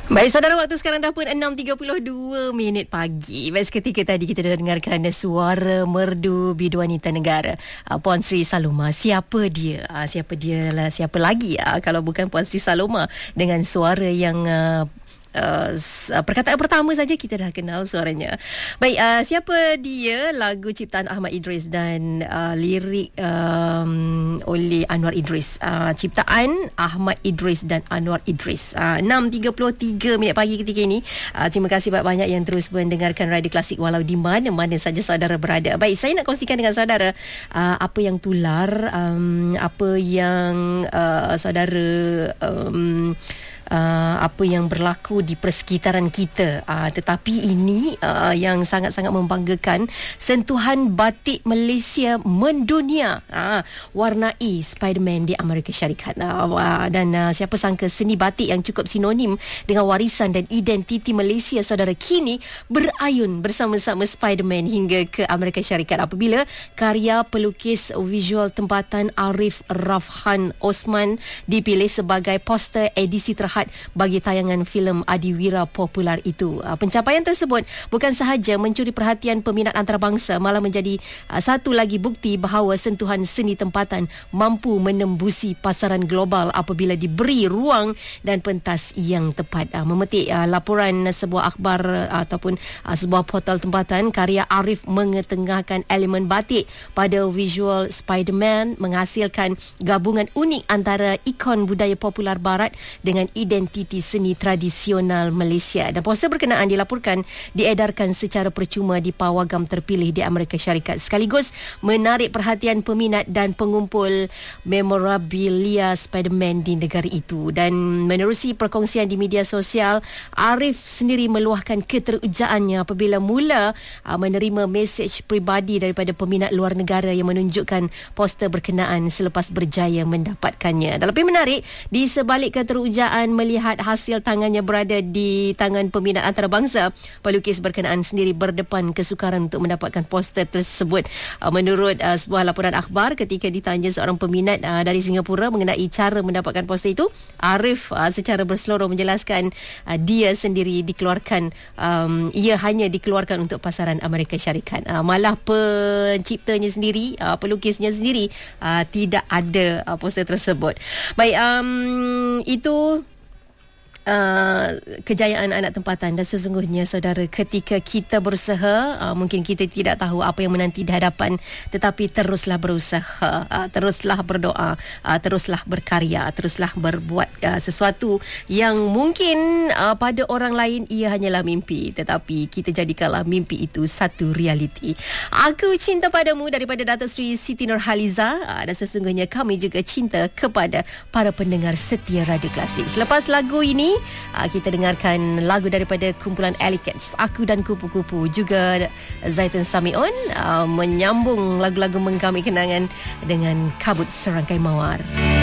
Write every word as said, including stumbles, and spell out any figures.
Baik, saudara, waktu sekarang dah pun enam tiga puluh dua minit pagi. Baik, seketika tadi kita dah dengarkan suara merdu bidu wanita negara, uh, Puan Sri Saloma. Siapa dia? Uh, siapa dia lah, siapa lagi uh, kalau bukan Puan Sri Saloma dengan suara yang uh, Uh, perkataan pertama saja kita dah kenal suaranya. Baik, uh, siapa dia? Lagu ciptaan Ahmad Idris dan uh, lirik um, oleh Anwar Idris. Uh, ciptaan Ahmad Idris dan Anwar Idris. uh, enam tiga puluh tiga minit pagi ketika ini. uh, Terima kasih banyak yang terus mendengarkan Radio Klasik walau di mana-mana saja saudara berada. Baik, saya nak kongsikan dengan saudara uh, apa yang tular, um, apa yang uh, saudara um, Uh, apa yang berlaku di persekitaran kita, uh, tetapi ini uh, yang sangat-sangat membanggakan, sentuhan batik Malaysia mendunia, uh, warnai Spiderman di Amerika Syarikat. uh, uh, dan uh, siapa sangka seni batik yang cukup sinonim dengan warisan dan identiti Malaysia, saudara, kini berayun bersama-sama Spiderman hingga ke Amerika Syarikat apabila karya pelukis visual tempatan Arif Rafhan Osman dipilih sebagai poster edisi terhad bagi tayangan filem Adiwira popular itu. Pencapaian tersebut bukan sahaja mencuri perhatian peminat antarabangsa, malah menjadi satu lagi bukti bahawa sentuhan seni tempatan mampu menembusi pasaran global apabila diberi ruang dan pentas yang tepat. Memetik laporan sebuah akhbar ataupun sebuah portal tempatan, karya Arif mengetengahkan elemen batik pada visual Spiderman menghasilkan gabungan unik antara ikon budaya popular barat dengan identiti seni tradisional Malaysia. Dan poster berkenaan dilaporkan diedarkan secara percuma di pawagam terpilih di Amerika Syarikat, sekaligus menarik perhatian peminat dan pengumpul memorabilia Spiderman di negara itu. Dan menerusi perkongsian di media sosial, Arif sendiri meluahkan keterujaannya apabila mula uh, menerima mesej peribadi daripada peminat luar negara yang menunjukkan poster berkenaan selepas berjaya mendapatkannya. Dan lebih menarik, di sebalik keterujaan melihat hasil tangannya berada di tangan peminat antarabangsa, pelukis berkenaan sendiri berdepan kesukaran untuk mendapatkan poster tersebut. Uh, menurut uh, sebuah laporan akhbar, ketika ditanya seorang peminat uh, dari Singapura mengenai cara mendapatkan poster itu, Arif uh, secara berseloroh menjelaskan uh, dia sendiri dikeluarkan, um, ia hanya dikeluarkan untuk pasaran Amerika Syarikat. Uh, malah penciptanya sendiri, uh, pelukisnya sendiri uh, tidak ada uh, poster tersebut. Baik, um, itu Uh, kejayaan anak tempatan. Dan sesungguhnya, saudara, ketika kita berusaha, uh, mungkin kita tidak tahu apa yang menanti di hadapan, tetapi teruslah berusaha, uh, teruslah berdoa, uh, teruslah berkarya, teruslah berbuat uh, sesuatu yang mungkin uh, pada orang lain ia hanyalah mimpi, tetapi kita jadikanlah mimpi itu satu realiti. Aku cinta padamu daripada Datuk Seri Siti Nurhaliza, uh, dan sesungguhnya kami juga cinta kepada para pendengar setia Radio Klasik. Selepas lagu ini, Uh, kita dengarkan lagu daripada kumpulan Elicats, Aku dan Kupu-Kupu, juga Zaitun Samion uh, menyambung lagu-lagu menggamai kenangan dengan Kabut Serangkai Mawar.